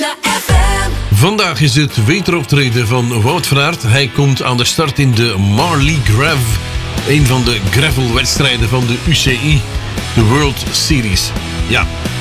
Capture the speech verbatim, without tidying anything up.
Winna F M. Vandaag is het wederoptreden van Wout van Aert. Hij komt aan de start in de Marley Grav. Een van de gravelwedstrijden van de U C I, de World Series. Ja,